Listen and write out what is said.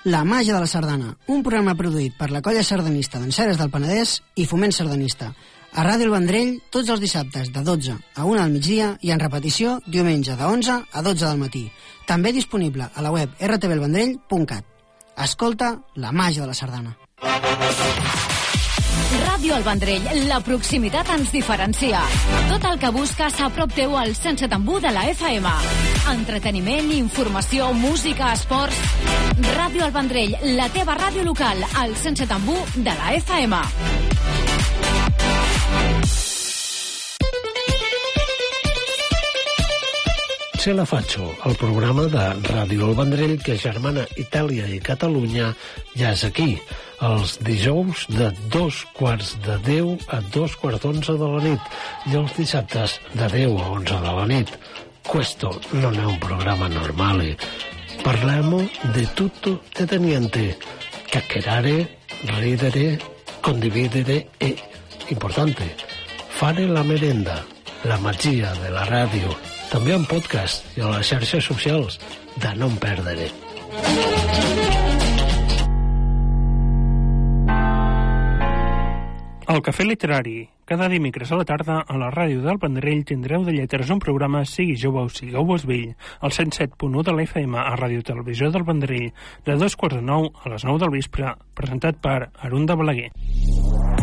La màgia de la sardana, un programa produït per la colla sardanista d'Enseres del Penedès i Foment Sardanista. A Ràdio El Vendrell, tots els dissabtes de 12 a 1 del migdia i en repetició diumenge de 11 a 12 del matí. També disponible a la web rtvelvendrell.cat. Escolta la màgia de la sardana. Ràdio El Vendrell, la proximitat ens diferencia. Tot el que busques a prop teu al 107.1 de la FM. Entreteniment, informació, música, esports... Ràdio El Vendrell, la teva ràdio local, al 107.1 de la FM. Se la faccio, el programa de Ràdio El Vendrell que germana Itàlia i Catalunya ja és aquí, els dijous de 9:45 a 11:45 de la nit i els dissabtes de 10 a 11 de la nit. Questo non è un programma normale. Parliamo di tutto e di niente. Chiacchierare, ridere, condividere e, importante, fare la merenda, la magia de la ràdio. També en podcast i a les xarxes socials, de no en perdre. El Cafè Literari. Cada dimecres a la tarda a la ràdio del Vendrell tindreu de lletres un programa sigui jove o sigueu vell, al 107.1 de la FM a Ràdio Televisió del Vendrell, de 2:45 a les 9 del vespre, presentat per Arunda Balaguer.